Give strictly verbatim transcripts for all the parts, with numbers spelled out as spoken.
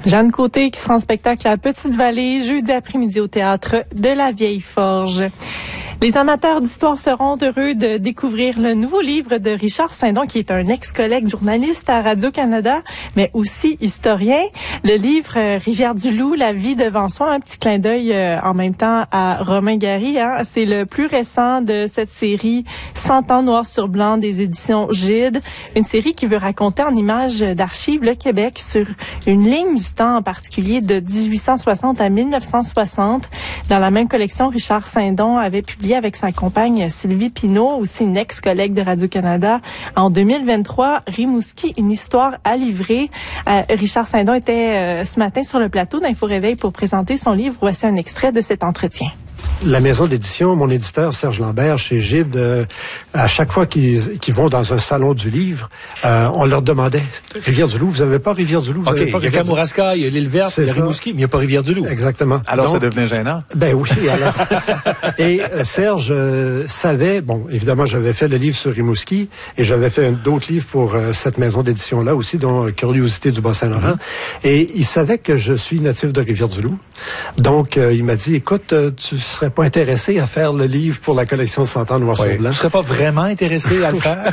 Jeanne Côté qui sera en spectacle à Petite-Vallée, jeudi après-midi au théâtre de la Vieille Forge. Les amateurs d'histoire seront heureux de découvrir le nouveau livre de Richard Saindon, qui est un ex-collègue journaliste à Radio-Canada, mais aussi historien. Le livre euh, Rivière-du-Loup, la vie devant soi, un petit clin d'œil euh, en même temps à Romain Gary. Hein. C'est le plus récent de cette série cent ans noir sur blanc des éditions Gide. Une série qui veut raconter en images d'archives le Québec sur une ligne du temps en particulier de dix-huit cent soixante à mille neuf cent soixante. Dans la même collection, Richard Saindon avait publié avec sa compagne Sylvie Pinault, aussi une ex-collègue de Radio-Canada, en deux mille vingt-trois, Rimouski, une histoire à livrer. Euh, Richard Saindon était euh, ce matin sur le plateau d'Info Réveil pour présenter son livre. Voici un extrait de cet entretien. La maison d'édition, mon éditeur Serge Lambert chez Gide, euh, à chaque fois qu'ils, qu'ils vont dans un salon du livre, euh, on leur demandait Rivière-du-Loup, vous n'avez pas Rivière-du-Loup, vous OK, avez pas il y a Rivière-du-Loup. Kamouraska, il y a l'île Verte, il y a Rimouski, mais il n'y a pas Rivière-du-Loup. Exactement. Alors Donc, ça devenait gênant? Ben oui. Alors, et euh, Serge euh, savait, bon, évidemment, j'avais fait le livre sur Rimouski et j'avais fait un, d'autres livres pour euh, cette maison d'édition-là aussi, dont Curiosité du Bas-Saint-Laurent. Mm-hmm. Et il savait que je suis natif de Rivière-du-Loup. Donc, euh, il m'a dit, écoute, euh, tu serais pas intéressé à faire le livre pour la collection cent ans noir sur blanc? Tu serais pas vraiment intéressé à le faire?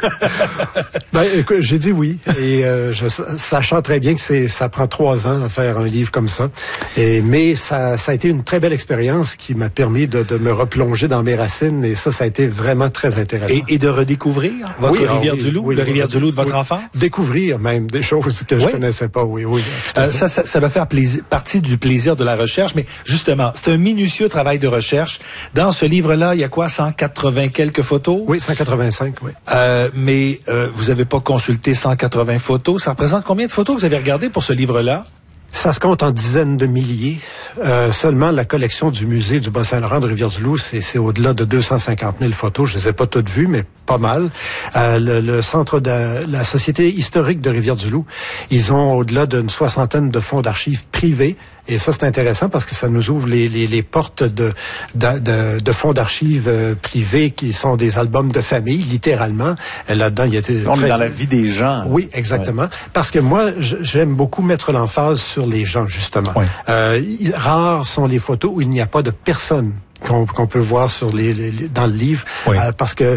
Ben, écoute, j'ai dit oui. Et euh, je, sachant très bien que c'est, ça prend trois ans à faire un livre comme ça. Et, mais ça, ça a été une très belle expérience qui m'a permis de, de me replonger dans mes racines. Et ça, ça a été vraiment très intéressant. Et, et de redécouvrir votre oui, Rivière-du-Loup, oui, oui, le Rivière-du-Loup de votre oui. enfance? Découvrir même des choses que je oui. connaissais pas, oui, oui. Euh, ça, ça, ça doit faire plaisir, partie du plaisir de la recherche. Mais justement, c'est un minutieux travail de recherche. Dans ce livre-là, il y a quoi, cent quatre-vingts quelques photos? Oui, cent quatre-vingt-cinq, oui. Euh, mais euh, vous n'avez pas consulté cent quatre-vingts photos. Ça représente combien de photos que vous avez regardées pour ce livre-là? Ça se compte en dizaines de milliers. Euh, seulement la collection du musée du Bas-Saint-Laurent de Rivière-du-Loup, c'est, c'est au-delà de deux cent cinquante mille photos. Je les ai pas toutes vues, mais pas mal. Euh, le, le centre de la Société historique de Rivière-du-Loup, ils ont au-delà d'une soixantaine de fonds d'archives privés. Et ça, c'est intéressant parce que ça nous ouvre les, les, les portes de, de, de, de fonds d'archives euh, privés qui sont des albums de famille, littéralement. Et là-dedans, il y a des... On très... est dans la vie des gens. Oui, exactement. Ouais. Parce que moi, j'aime beaucoup mettre l'emphase sur les gens, justement. Oui. Euh, rares sont les photos où il n'y a pas de personne qu'on, qu'on peut voir sur les, les, dans le livre, oui. euh, parce que